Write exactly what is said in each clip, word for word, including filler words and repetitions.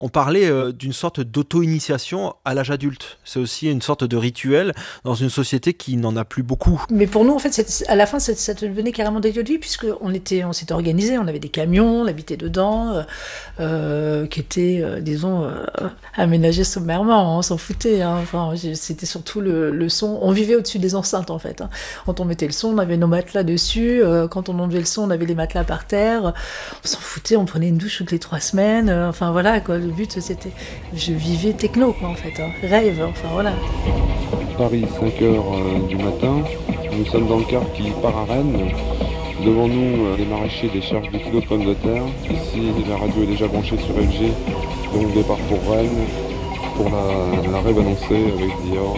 On parlait euh, d'une sorte d'auto-initiation à l'âge adulte. C'est aussi une sorte de rituel dans une société qui n'en a plus beaucoup. Mais pour nous, en fait, c'est- à la fin, ça, ça devenait carrément des lieux de vie, puisqu'on était, on s'était organisé, on avait des camions, on habitait dedans, euh, euh, qui étaient, euh, disons, euh, aménagés sommairement, hein, on s'en foutait. Hein. Enfin, j'ai- c'était surtout le, le son. On vivait au-dessus des enceintes, en fait. Hein. Quand on mettait le son, on avait nos matelas dessus. Euh, quand on enlevait le son, on avait les matelas par terre. On s'en foutait, on prenait une douche toutes les trois semaines. Euh, enfin, voilà, quoi. Le but, c'était... Je vivais techno, quoi, en fait. Hein. Rêve, enfin, voilà. Paris, cinq heures euh, du matin. Nous sommes dans le car qui part à Rennes. Devant nous, euh, les maraîchers déchargent des kilos de pommes de terre. Ici, la radio est déjà branchée sur L G. Donc, départ pour Rennes, pour la, la rêve annoncée avec Dior,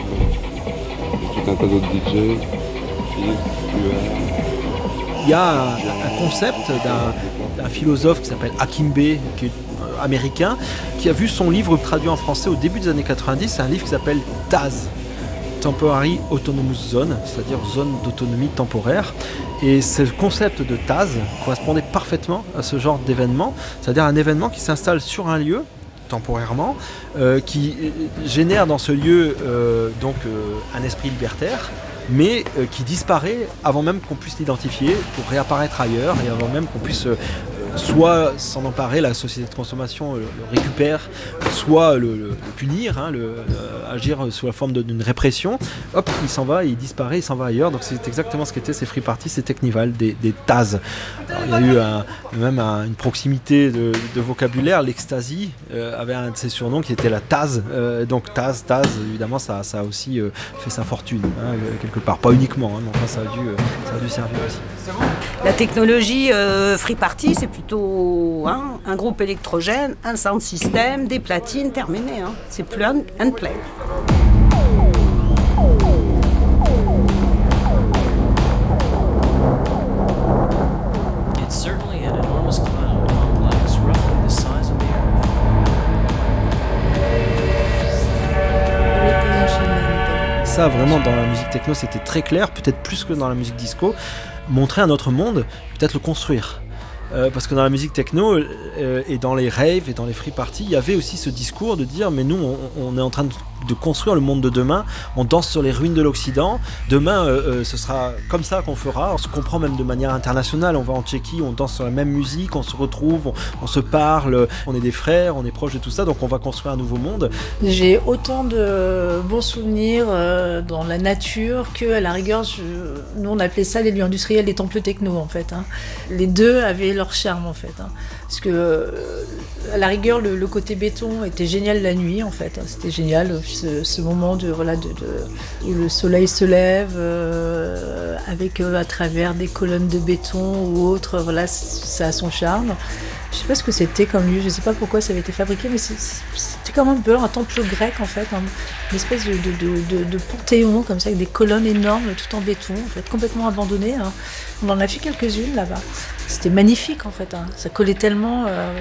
et tout un tas d'autres D J. Philips, U R. Il y a un, un concept d'un, d'un philosophe qui s'appelle Akimbe, qui est euh, américain, qui a vu son livre traduit en français au début des années quatre-vingt-dix. C'est un livre qui s'appelle T A Z, Temporary Autonomous Zone, c'est-à-dire zone d'autonomie temporaire. Et ce concept de T A Z correspondait parfaitement à ce genre d'événement, c'est-à-dire un événement qui s'installe sur un lieu temporairement, euh, qui génère dans ce lieu euh, donc euh, un esprit libertaire, mais euh, qui disparaît avant même qu'on puisse l'identifier pour réapparaître ailleurs et avant même qu'on puisse euh, soit s'en emparer, la société de consommation le, le récupère, soit le, le, le punir, hein, le, le, agir sous la forme de, d'une répression. Hop, il s'en va, il disparaît, il s'en va ailleurs. Donc c'est exactement ce qu'étaient ces free parties, ces Technival, des, des T A Z. Alors, il y a eu un, même un, une proximité de, de vocabulaire. L'Ecstasy euh, avait un de ses surnoms qui était la T A Z. Euh, donc T A Z, T A Z, évidemment, ça, ça a aussi euh, fait sa fortune, hein, quelque part. Pas uniquement, hein, mais enfin, ça a dû, euh, ça a dû servir aussi. La technologie euh, free party, c'est plutôt hein, un groupe électrogène, un sound system, des platines, terminé. Hein. C'est plus un, un play. It's certainly an enormous cloud complex, roughly the size of the Earth. Ça, vraiment, dans la musique techno, c'était très clair, peut-être plus que dans la musique disco. Montrer un autre monde, peut-être le construire. Euh, parce que dans la musique techno euh, et dans les raves et dans les free parties, il y avait aussi ce discours de dire mais nous on, on est en train de, de construire le monde de demain, on danse sur les ruines de l'Occident, demain euh, euh, ce sera comme ça qu'on fera, on se comprend même de manière internationale, on va en Tchéquie, on danse sur la même musique, on se retrouve, on, on se parle, on est des frères, on est proches de tout ça, donc on va construire un nouveau monde. J'ai autant de bons souvenirs euh, dans la nature qu'à la rigueur, je... nous on appelait ça les lieux industriels, les temples techno en fait. Hein. Les deux avaient leur charme en fait. Hein. Parce que euh, à la rigueur, le, le côté béton était génial la nuit en fait. Hein. C'était génial ce, ce moment de, voilà, de, de, où le soleil se lève euh, avec euh, à travers des colonnes de béton ou autre. Voilà, ça a son charme. Je sais pas ce que c'était comme lieu, je sais pas pourquoi ça avait été fabriqué, mais c'est, c'était comme un peu un temple grec en fait, un, une espèce de, de, de, de panthéon comme ça avec des colonnes énormes tout en béton, en fait, complètement abandonné. Hein. On en a vu quelques-unes là-bas. C'était magnifique en fait, hein. Ça collait tellement euh,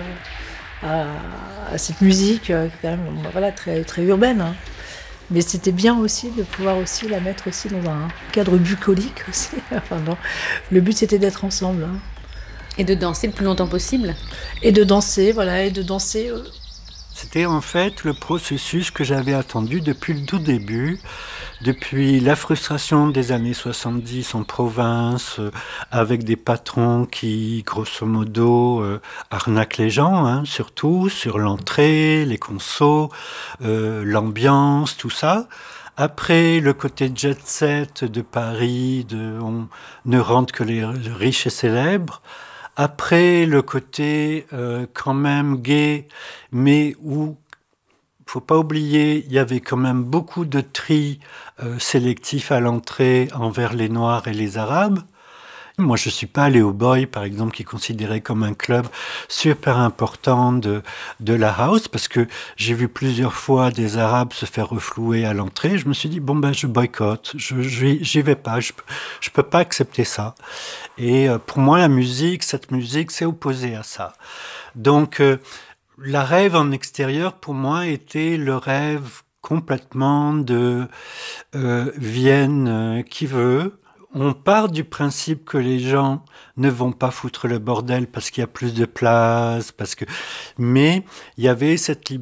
à, à cette musique euh, quand même, voilà, très, très urbaine. Hein. Mais c'était bien aussi de pouvoir aussi la mettre aussi dans un cadre bucolique aussi. Enfin, non. Le but c'était d'être ensemble. Hein. Et de danser le plus longtemps possible. Et de danser, voilà, et de danser. Euh... C'était en fait le processus que j'avais attendu depuis le tout début, depuis la frustration des années soixante-dix en province, euh, avec des patrons qui, grosso modo, euh, arnaquent les gens, hein, surtout sur l'entrée, les consos, euh, l'ambiance, tout ça. Après, le côté jet set de Paris, de on ne rentre que les riches et célèbres. Après, le côté euh, quand même gay, mais où, faut pas oublier, il y avait quand même beaucoup de tri euh, sélectif à l'entrée envers les Noirs et les Arabes. Moi, je suis pas allé au Boy, par exemple, qui est considéré comme un club super important de, de la house, parce que j'ai vu plusieurs fois des Arabes se faire reflouer à l'entrée. Je me suis dit, bon, ben, je boycotte, je, je, j'y vais pas, je, je peux pas accepter ça. Et euh, pour moi, la musique, cette musique, c'est opposé à ça. Donc, euh, la rêve en extérieur, pour moi, était le rêve complètement de euh, Vienne euh, qui veut. On part du principe que les gens ne vont pas foutre le bordel parce qu'il y a plus de place, parce que... mais il y avait cette liberté